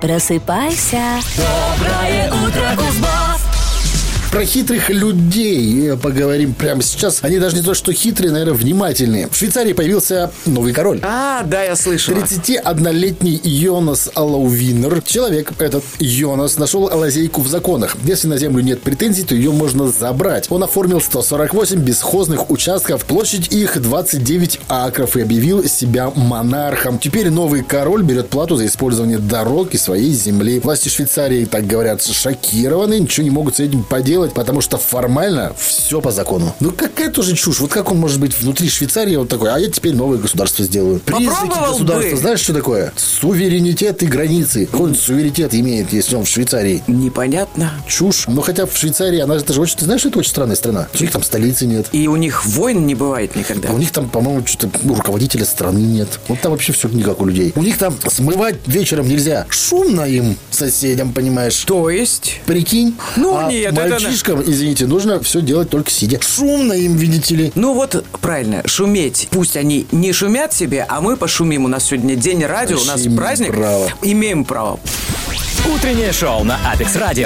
Просыпайся. Доброе утро, Кузбасс! Про хитрых людей поговорим прямо сейчас. Они даже не то, что хитрые, наверное, внимательные. В Швейцарии появился новый король. Да, я слышал. 31-летний Йонас Алаувинер. Человек этот, Йонас, нашел лазейку в законах. Если на землю нет претензий, то ее можно забрать. Он оформил 148 бесхозных участков, площадь их 29 акров и объявил себя монархом. Теперь новый король берет плату за использование дорог и своей земли. Власти Швейцарии, так говорят, шокированы, ничего не могут с этим поделать, потому что формально все по закону. Ну, какая тоже чушь. Вот как он может быть внутри Швейцарии вот такой, а я теперь новое государство сделаю. Признаки государства, бы. знаешь, что такое? Суверенитет и границы. Какой он суверенитет имеет, если он в Швейцарии? Непонятно. Чушь. Но хотя в Швейцарии, это же очень, ты знаешь, что это очень странная страна. У них там столицы нет. И у них войн не бывает никогда. А у них там, по-моему, что-то руководителя страны нет. Вот там вообще все не как у людей. У них там смывать вечером нельзя. Шумно им, соседям, понимаешь. То есть? Прикинь. Нет, мальчишкам, извините, нужно все делать только сидя. Шумно им, видите ли. Ну вот, правильно, шуметь. Пусть они не шумят себе, а мы пошумим. У нас сегодня день радио, у нас праздник. Право. Имеем право. Утреннее шоу на Апекс Радио.